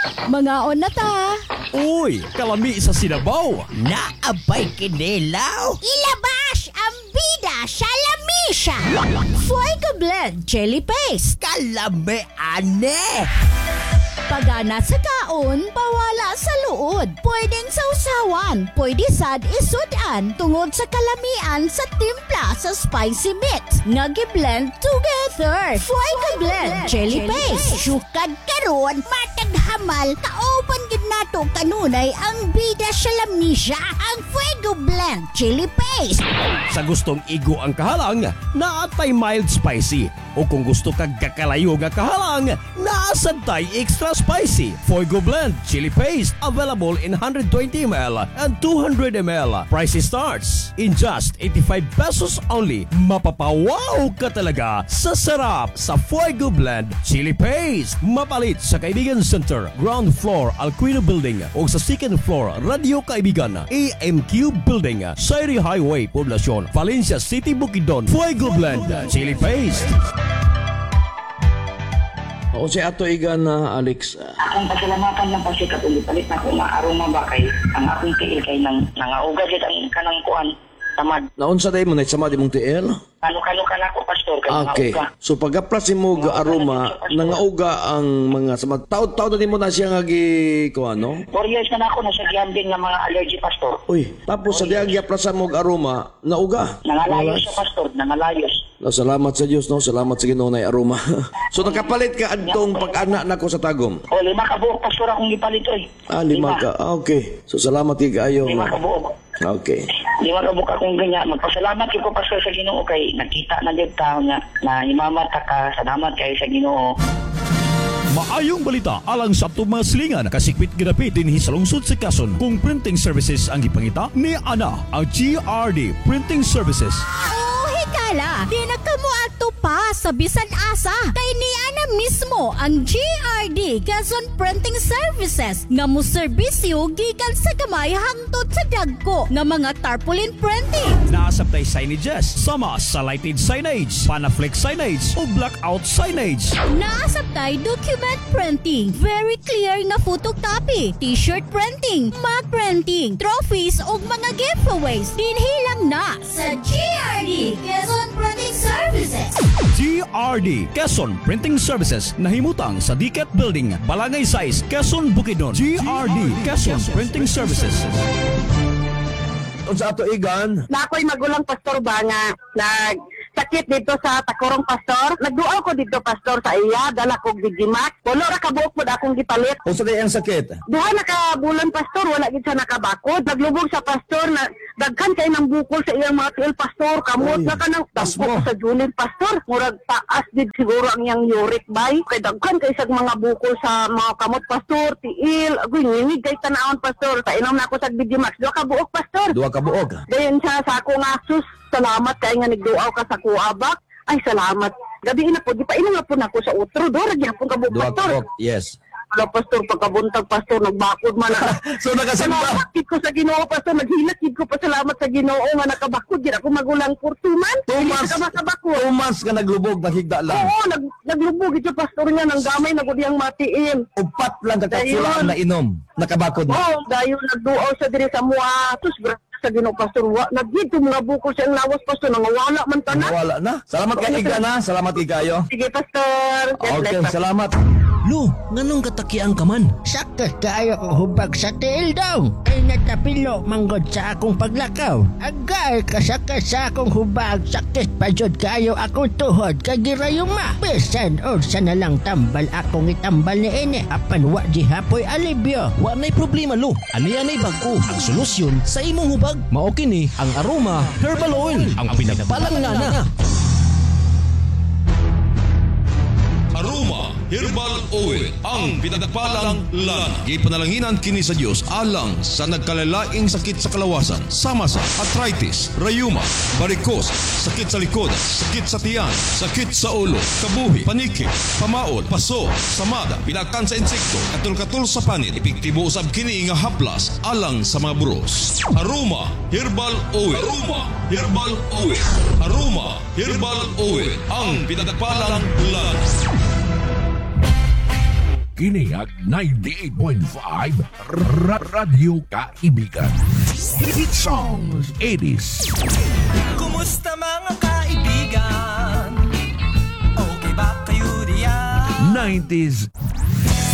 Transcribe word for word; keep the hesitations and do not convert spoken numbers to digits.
Mga na ta. Uy, kalami sa sinabaw. Naabay kinilaw. Ilabas ang bida sa lamisa. Fuego Blend Chili Paste. Kalami ane. Pagana sa kaon, pawala sa luod. Pwedeng sausawan, pwede sad isudan tungod sa kalamian sa timpla sa spicy mix. Nagi-blend together. Fuego Blend Chili Paste. Sukad karon, matag hamal, kaoban gid nato kanunay ang bida sa lamisa. Ang Fuego Blend Chili Paste. Sa gustong igo ang kahalang, naatay mild spicy. O kung gusto kag kakalayo nga kahalang, naasantay extra spicy. Fuego Blend Chili Paste available in one hundred twenty milliliters and two hundred milliliters. Price starts in just eighty-five pesos only. Mapapawaw ka talaga sa sarap sa Fuego Blend Chili Paste. Mapalit sa Kaibigan Center, ground floor Alquino Building o sa second floor Radio Kaibigan, A M Q Building, Sairi Highway, Poblacion, Valencia City, Bukidnon. Fuego Blend Chili Paste. Ako si Ato Igan na Alex. Akong pasalamatan lang pa siya katulipalit na kung maaroma ba kay ang akong tiil kay nang nangauga dito ang kanang kuan tamad. Naunsa day mo na sama di mong tiil? Kano-kano ka na ko, pastor, kay Okay. nangauga. So pagapras mo ga aroma, nangauga ang mga sama. Taod-taod na di mo na siya nga gi kuan no? Four years na na ako nasa gambling ng mga allergy, pastor. Uy, tapos sa diag yaprasan mo ga aroma, nauga. Nangalayos siya, pastor, nangalayos. No, salamat sa Dios no, salamat sa Ginoo na aroma. So nakapalit ka adtong pag-ana nako sa tagom. O, lima ka buok, pastor, akong gipalit, oy. Ah, lima ka. Ah, okay. So salamat kay kaayo. Lima ka buok. Okay. Lima ka buok akong ganyan. Magpasalamat ko, pastor, sa Ginoo kay nakita na dito tao niya na imamata ka. Salamat kay sa Ginoo. Maayong balita alang sa atong mga silingan kasikpit ginapit dinhi sa lungsod sa Quezon kung printing services ang gipangita ni ana ang G R D Printing Services. Oh, hikala, di na kamo ato pa sa bisan asa. Kay ni ana mismo ang G R D Quezon Printing Services nga mo serbisyo gikan sa gamay hangtod sa dagko nga mga tarpaulin printing. Naasaptay signages sama sa lighted signage, panaflex signage o blackout signage. Naasaptay document printing, very clear nga photocopy, t-shirt printing, mug printing, trophies o mga giveaways. Dinhilang na sa G R D Quezon Printing Services. G R D Quezon Printing Services nahimutang sa D C A T Building, Balangay Size, Quezon, Bukidnon. G R D Quezon Printing Services. Unsa Ato Igan? Na ako'y magulang pastor ba nga nag sakit dito sa Takurong, pastor. Nagduaw ko dito, pastor, sa iya, dala ko Digimax. Wala ra kabuok po akong gipalit. Unsa day ang sakit? Duha na ka bulan, pastor, wala gid sa nakabakod. Naglubog sa pastor na daghan kay nang bukol sa iyang mga tiil, pastor. Kamot Oy, na ka nang tas mo. tampok sa julin, pastor. Murag taas did siguro ang iyang uric bay. Kay daghan kay sa mga bukol sa mga kamot, pastor, tiil. Agoy, ngingig kay tanawon, pastor. Sa inom na ako sa Digimax. Duha ka buok, pastor. Duha ka buok. Dayon siya sa ako nga, sus, salamat kay nga nagduaw ka sa kuabak. Ay, salamat. Gabi na po, di pa inom na po na ako sa utro. Dora, di po kabuk, Duha ka pastor. buok. Yes. Wala, pastor, pagkabuntag, pastor, nagbakod man. So nakasimba. Salamat kid ko sa Ginoo, pastor. Naghilat kid ko pa salamat sa Ginoo nga nakabakod. Di ako magulang for two months. Two Hindi months. ka makabakod. Two months ka naglubog, nahigda lang. Oo, nag, naglubog ito, pastor niya. Nang gamay na ko diyang matiin. Upat lang kakapsula na inom. Nakabakod na. Oo, dahil nagduaw sa diri sa mua. Tus, sa Ginoo, pastor. Wa, nagdito mga bukol sa iyang lawas, pastor. Nangawala man ka na. Wala na. Salamat kay Igan ha. Salamat kay kayo. Sige, pastor. God Okay, bless, pastor. salamat. Lo, nganong katakian ka man? Sakit kaayo ko hubag sa tiil daw. Ay natapilo manggod sa akong paglakaw. Agay kasakit sa akong hubag. Sakit pa jud kaayo akong tuhod. Kagirayuma. Bisan o sa nalang tambal akong itambal ni ini. Apan wa di hapoy alibyo. Wa na'y problema lo. Ani-anay bag-o ang solusyon sa imong hubag. Mao kini ang Aroma Herbal Oil, ang pinagbalang ngana. Aroma Herbal Oil, ang pinagpalang lana. Ipanalanginan kini sa Dios alang sa nagkalalaing sakit sa kalawasan, sama sa arthritis, rayuma, varicose, sakit sa likod, sakit sa tiyan, sakit sa ulo, kabuhi, paniki, pamaol, paso, samada, pinakan sa insekto, katul-katul sa panit, epektibo usab kini nga haplas alang sa mga buros. Aroma Herbal Oil. Aroma Herbal Oil. Aroma Herbal Oil, ang pinagpalang lana. Kini ang ninety-eight point five Ra- Radyo Kaibigan. Hit songs eighties. Kumusta mga kaibigan? Okay ba kayo diyan? nineties